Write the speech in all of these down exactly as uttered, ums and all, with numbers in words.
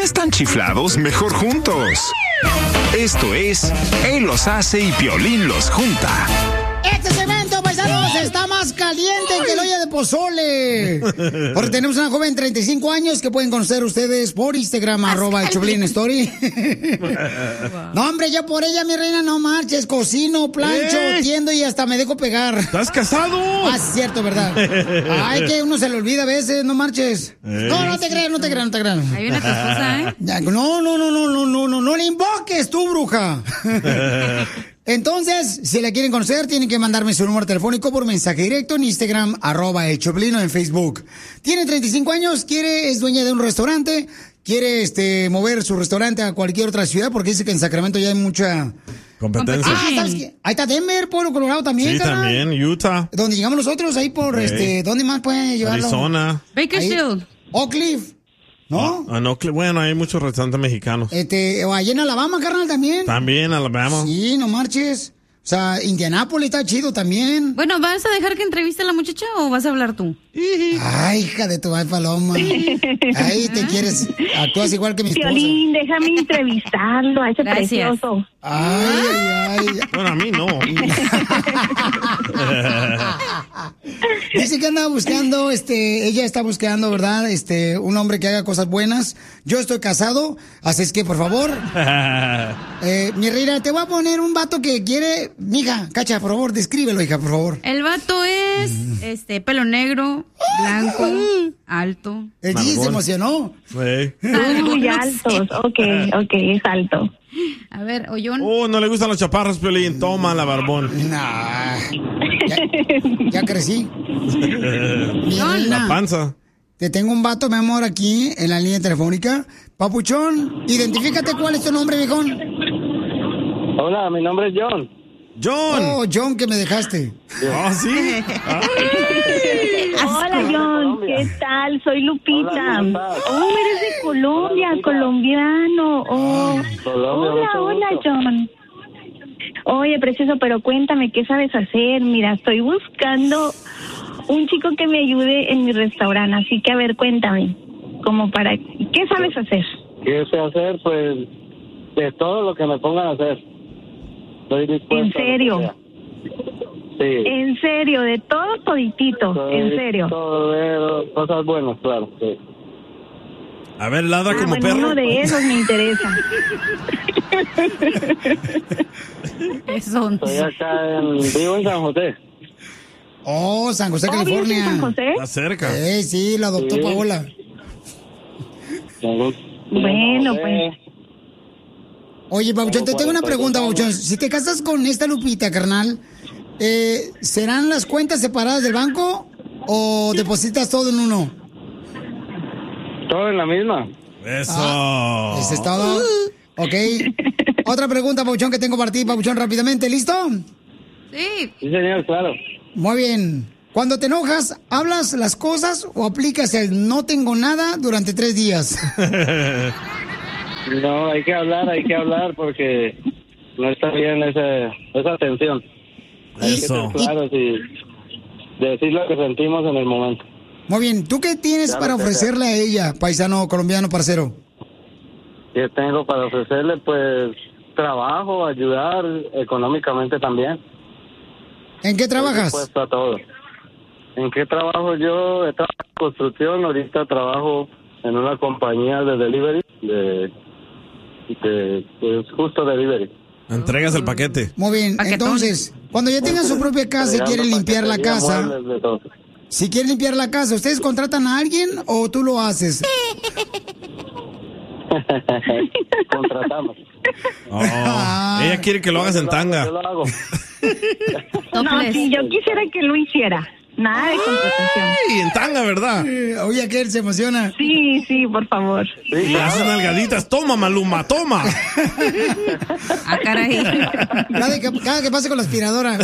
están chiflados, mejor juntos. Esto es Él los hace y Piolín los junta. Este cemento, paisanos, está más caliente que el olla de pozole. Porque tenemos una joven de treinta y cinco años que pueden conocer ustedes por Instagram, arroba el Choplin Story. No, hombre, yo por ella, mi reina, no marches. Cocino, plancho, ¿Eh? tiendo y hasta me dejo pegar. ¿Estás casado? Ah, es cierto, ¿verdad? Ay, que uno se le olvida a veces, no marches. ¿Eh? No, no te creas, no te creas, no te creas. Hay una esposa, ¿eh? No, no, no, no, no, no, no, no le invoques tú, bruja. Entonces, si la quieren conocer, tienen que mandarme su número telefónico por mensaje directo en Instagram, arroba el Choplin, o en Facebook. Tiene treinta y cinco años, quiere, es dueña de un restaurante, quiere este mover su restaurante a cualquier otra ciudad, porque dice que en Sacramento ya hay mucha competencia. Ah, ¿sabes qué? Ahí está Denver, Pueblo Colorado también, Sí, carnal. también, Utah. Donde llegamos nosotros, ahí por, hey. este, ¿dónde más pueden llevarlo? Arizona. Bakersfield. Oak Cliff. ¿No? Ah, no, bueno, hay muchos restaurantes mexicanos. Este, o allá en Alabama, carnal, también. También, Alabama. Sí, no marches. O sea, Indianápolis está chido también. Bueno, ¿vas a dejar que entreviste a la muchacha o vas a hablar tú? Ay, hija de tu madre paloma. Ay, te quieres, actúas igual que mi esposa. Piolín, déjame entrevistarlo a ese Gracias. precioso. Ay, ay, ay. Bueno, a mí no. Dice que anda buscando, este, ella está buscando, ¿verdad? Este, un hombre que haga cosas buenas. Yo estoy casado, así es que, por favor, eh, mi reina, te voy a poner un vato que quiere, mija, Cacha, por favor, descríbelo, hija, por favor. El vato es, este, pelo negro, blanco, alto. El G se emocionó. Sí. Muy altos, ok, ok, es alto. A ver, Ollón. Oh, no le gustan los chaparros, Piolín. Toma la barbón. Nah. Ya, ya crecí. La panza. Te tengo un vato, mi amor, aquí en la línea telefónica. Papuchón, identifícate cuál es tu nombre, viejón. Hola, mi nombre es John. John. Oh, John, que me dejaste. Ah, sí. Hola, John, ¿qué tal? Soy Lupita. Hola, oh, eres de Colombia, hola, colombiano. Oh. Colombia, Hola, hola, gusto. John. Oye, precioso, pero cuéntame, ¿qué sabes hacer? Mira, estoy buscando un chico que me ayude en mi restaurante, así que a ver, cuéntame, como para, ¿qué sabes hacer? ¿Qué sé hacer? Pues de todo lo que me pongan a hacer. Estoy dispuesto. ¿En serio? A lo que sea. Sí. En serio, de todo toditito, Estoy en serio. Todo de cosas buenas, claro, sí. A ver, ladra Ah, como bueno, perro. uno de esos me interesa. Eso. Estoy acá en, vivo en San José. Oh, San José, ¿Oh, vives en California. San José? Está cerca. Eh, sí, lo adoptó Sí. Paola. Bueno, pues. Oye, Pabuchón, te tengo una pregunta, Pabuchón. Si te casas con esta Lupita, carnal, eh, ¿serán las cuentas separadas del banco o depositas todo en uno? Todo en la misma. Eso. Ah, ¿ese es todo? Ok. Otra pregunta, Pabuchón, que tengo para ti, Pabuchón, rápidamente. ¿Listo? Sí. Sí, señor, claro. Muy bien. Cuando te enojas, ¿hablas las cosas o aplicas el no tengo nada durante tres días? No, hay que hablar, hay que hablar porque no está bien ese, esa tensión. Hay que Eso. ser claros y decir lo que sentimos en el momento. Muy bien. ¿Tú qué tienes Ya para lo sé, ofrecerle a ella, paisano colombiano parcero? ¿Qué tengo para ofrecerle? Pues trabajo, ayudar económicamente también. ¿En qué Estoy trabajas? dispuesto a todo. ¿En qué trabajo yo? He trabajado en construcción, ahorita trabajo en una compañía de delivery, de, de, de justo delivery. Entregas el paquete. Muy bien. Paquetón. Entonces, cuando ya tengan su propia casa y quieren limpiar la casa, Muebles, de todo. si quieren limpiar la casa, ¿ustedes contratan a alguien o tú lo haces? Contratamos. Oh, ella quiere que lo hagas en Yo tanga. lo hago. No, si yo quisiera que lo hiciera. Nada de contratación. Y en tanga, ¿verdad? Eh, Oye, aquel se emociona. Sí, sí, por favor. Y le haces nalgaditas. Toma, Maluma, toma. Ah, caray. Cada que, cada que pase con la aspiradora.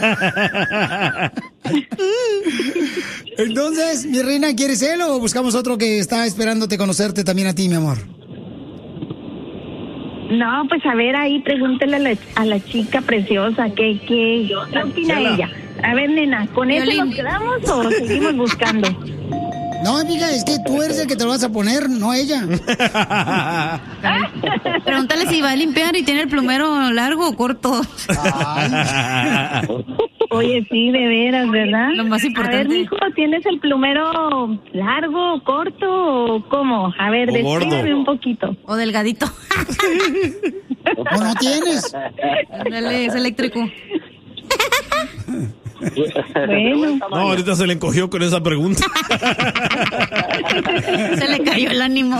Entonces, mi reina, ¿quieres él o buscamos otro que está esperándote conocerte también a ti, mi amor? No, pues a ver, ahí pregúntele a la, a la chica preciosa qué, qué, qué opina Chela. ella. A ver, nena, ¿con eso Violín. nos quedamos o seguimos buscando? No, mija, es que tú eres el que te lo vas a poner, no ella. Pregúntale si va a limpiar y tiene el plumero largo o corto. Ay. Oye, sí, de veras, ¿verdad? Lo más importante. A ver, mijo, ¿tienes el plumero largo, corto o cómo? A ver, O gordo. descríbeme un poquito. O delgadito. ¿O no tienes? Dale, es eléctrico. Bueno. No, ahorita se le encogió con esa pregunta. Se le cayó el ánimo.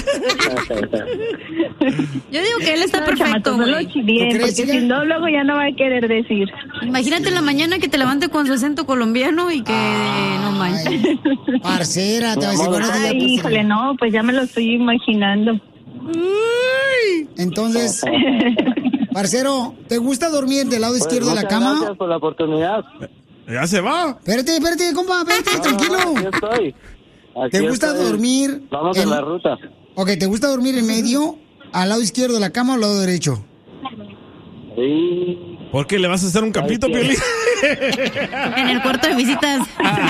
Yo digo que él está No, perfecto, chamaco, no lo güey. chivien, ¿Tú crees, porque hija? si no, luego ya no va a querer decir. Imagínate en la mañana que te levante con su acento colombiano y que eh, no manches. Ay, parcera, te va a decir, buenos días, Ay, parcera. híjole, no, pues ya me lo estoy imaginando. Entonces, parcero, ¿te gusta dormir del lado Pues, izquierdo de la muchas cama? Gracias por la oportunidad. Ya se va. Espérate, espérate, compa, espérate, No, tranquilo. no, aquí estoy. Aquí ¿Te gusta estoy. dormir? Vamos en- en la ruta. Ok, ¿te gusta dormir en medio, al lado izquierdo de la cama o al lado derecho? Sí. ¿Por qué le vas a hacer un campito, Ay, Piolín? En el cuarto de visitas.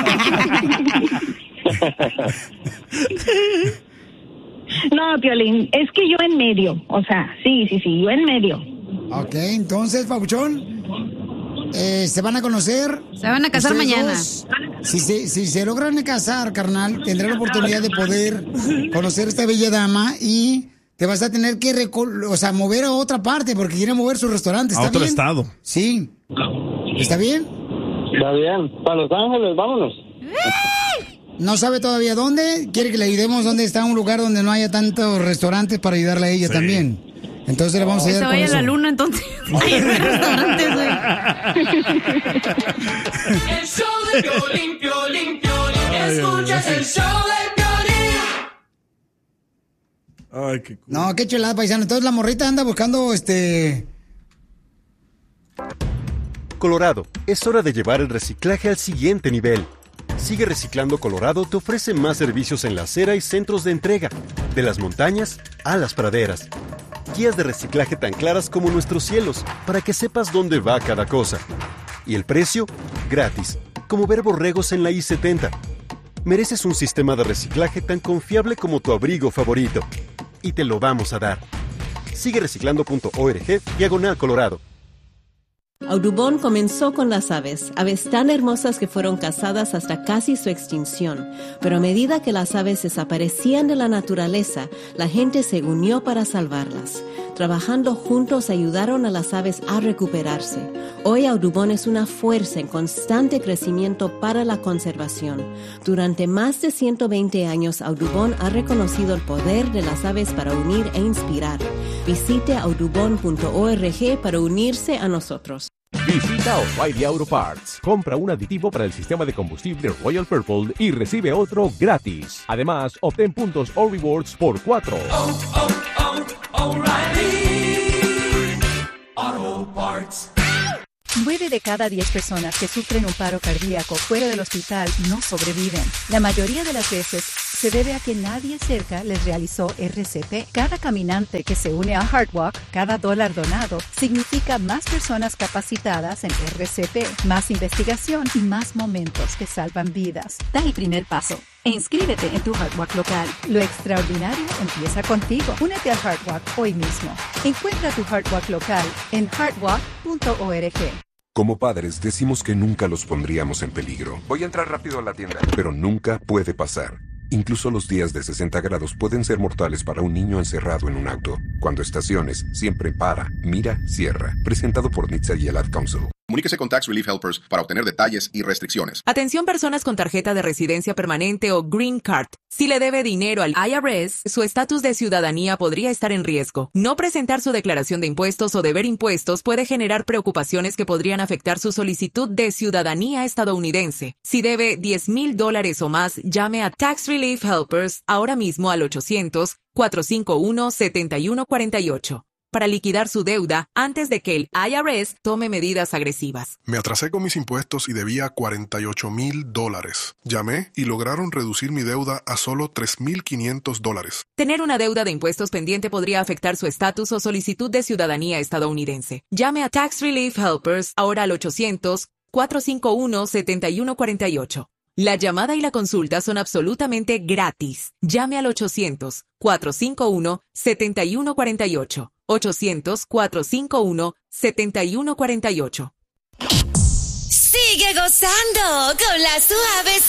No, Piolín, es que yo en medio, o sea, sí, sí, sí, yo en medio. Ok, entonces, Pabuchón, eh, se van a conocer. Se van a casar ustedes mañana. dos. Si se, si se logran casar, carnal, tendrán la oportunidad de poder conocer a esta bella dama y te vas a tener que recol- o sea, mover a otra parte porque quiere mover su restaurante. ¿Está A otro bien? estado. Sí. ¿Está bien? Está bien. Para Los Ángeles, vámonos. No sabe todavía dónde. Quiere que le ayudemos dónde está un lugar donde no haya tantos restaurantes para ayudarle a ella Sí. también. Entonces le vamos a Que se ayudar con vaya a eso. la luna, entonces. Ahí en el restaurante, güey. El show de Piolín, Piolín, Piolín. Escuchas el show de Piolín. Ay, qué cool. No, qué chulada, paisano. Entonces la morrita anda buscando este. Colorado, es hora de llevar el reciclaje al siguiente nivel. Sigue Reciclando Colorado te ofrece más servicios en la acera y centros de entrega, de las montañas a las praderas. Guías de reciclaje tan claras como nuestros cielos, para que sepas dónde va cada cosa. Y el precio, gratis, como ver borregos en la I setenta. Mereces un sistema de reciclaje tan confiable como tu abrigo favorito. Y te lo vamos a dar. Sigue reciclando punto org, diagonal Colorado. Audubon comenzó con las aves, aves tan hermosas que fueron cazadas hasta casi su extinción. Pero a medida que las aves desaparecían de la naturaleza, la gente se unió para salvarlas. Trabajando juntos ayudaron a las aves a recuperarse. Hoy Audubon es una fuerza en constante crecimiento para la conservación. Durante más de ciento veinte años, Audubon ha reconocido el poder de las aves para unir e inspirar. Visite audubon punto org para unirse a nosotros. Visita O'Reilly Auto Parts. Compra un aditivo para el sistema de combustible Royal Purple y recibe otro gratis. Además, obtén puntos o rewards por cuatro. Oh, oh, oh, O'Reilly Auto Parts. Nueve de cada diez personas que sufren un paro cardíaco fuera del hospital no sobreviven. La mayoría de las veces se debe a que nadie cerca les realizó R C P. Cada caminante que se une a HeartWalk, cada dólar donado, significa más personas capacitadas en R C P, más investigación y más momentos que salvan vidas. Da el primer paso e inscríbete en tu HeartWalk local. Lo extraordinario empieza contigo. Únete al HeartWalk hoy mismo. Encuentra tu HeartWalk local en heartwalk punto org. Como padres decimos que nunca los pondríamos en peligro. Voy a entrar rápido a la tienda. Pero nunca puede pasar. Incluso los días de sesenta grados pueden ser mortales para un niño encerrado en un auto. Cuando estaciones, siempre para, mira, cierra. Presentado por N H T S A y el Ad Council. Comuníquese con Tax Relief Helpers para obtener detalles y restricciones. Atención personas con tarjeta de residencia permanente o Green Card. Si le debe dinero al I R S, su estatus de ciudadanía podría estar en riesgo. No presentar su declaración de impuestos o deber impuestos puede generar preocupaciones que podrían afectar su solicitud de ciudadanía estadounidense. Si debe diez mil dólares o más, llame a Tax Relief Helpers ahora mismo al ochocientos, cuatrocientos cincuenta y uno, setenta y uno cuarenta y ocho. Para liquidar su deuda antes de que el I R S tome medidas agresivas. Me atrasé con mis impuestos y debía cuarenta y ocho mil dólares. Llamé y lograron reducir mi deuda a solo tres mil quinientos dólares. Tener una deuda de impuestos pendiente podría afectar su estatus o solicitud de ciudadanía estadounidense. Llame a Tax Relief Helpers ahora al ochocientos, cuatrocientos cincuenta y uno, setenta y uno cuarenta y ocho. La llamada y la consulta son absolutamente gratis. Llame al ochocientos, cuatrocientos cincuenta y uno, setenta y uno cuarenta y ocho. ochocientos, cuatrocientos cincuenta y uno, setenta y uno cuarenta y ocho. Sigue gozando con la suave